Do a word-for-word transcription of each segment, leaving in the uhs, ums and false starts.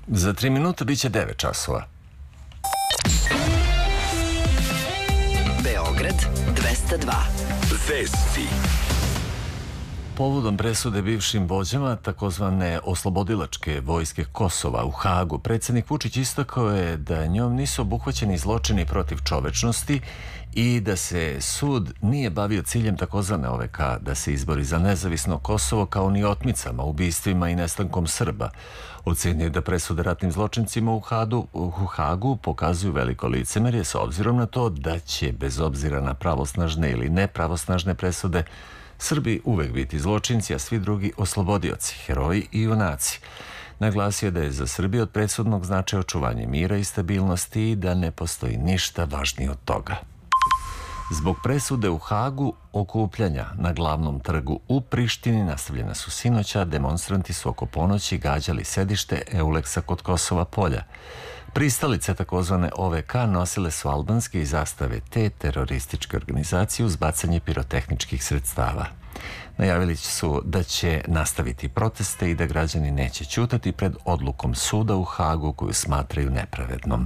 Za tri minuta bit će devet časova. Beograd dvesta dva. Vesti. Povodom presude bivšim vođama takozvane oslobodilačke vojske Kosova u Hagu, predsjednik Vučić istakao je da njom nisu obuhvaćeni zločini protiv čovečnosti i da se sud nije bavio ciljem takozvane O V K da se izbori za nezavisno Kosovo, kao ni otmicama, ubistvima i nestankom Srba. Ocenio je da presude ratnim zločincima u, Hadu, u Hagu pokazuju veliko licemerje s obzirom na to da će, bez obzira na pravosnažne ili nepravosnažne presude, Srbi uvek biti zločinci, a svi drugi oslobodioci, heroji i junaci. Naglasio je da je za Srbiju od presudnog značaja očuvanje mira i stabilnosti i da ne postoji ništa važnije od toga. Zbog presude u Hagu, okupljanja na glavnom trgu u Prištini nastavljena su sinoća, demonstranti su oko ponoći gađali sedište Euleksa kod Kosova polja. Pristalice takozvane O V K nosile su albanske i zastave te terorističke organizacije uz bacanje pirotehničkih sredstava. Najavili su da će nastaviti proteste i da građani neće ćutati pred odlukom suda u Hagu koju smatraju nepravednom.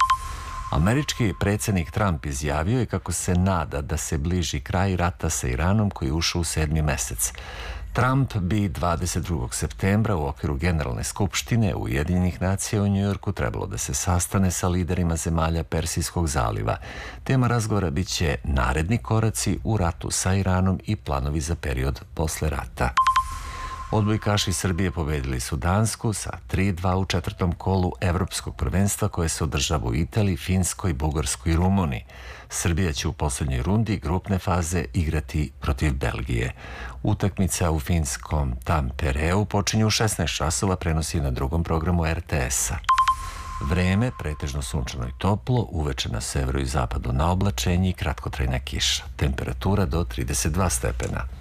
Američki predsjednik Trump izjavio je kako se nada da se bliži kraj rata sa Iranom koji je ušao u sedmi mesec. Trump bi dvadeset drugog septembra u okviru Generalne skupštine Ujedinjenih nacija u Njujorku trebalo da se sastane sa liderima zemalja Persijskog zaliva. Tema razgovora bit će naredni koraci u ratu sa Iranom i planovi za period posle rata. Odbojkaši Srbije pobedili su Dansku sa tri dva u četvrtom kolu evropskog prvenstva koje se održava u Italiji, Finskoj, Bugarskoj i Rumuniji. Srbija će u posljednjoj rundi grupne faze igrati protiv Belgije. Utakmica u finskom Tampereu počinje u šesnaest časova, prenosi na drugom programu R T S-a. Vreme, pretežno sunčano i toplo, uveče na severu i zapadu na oblačenje i kratkotrajna kiša. Temperatura do trideset dva stepena.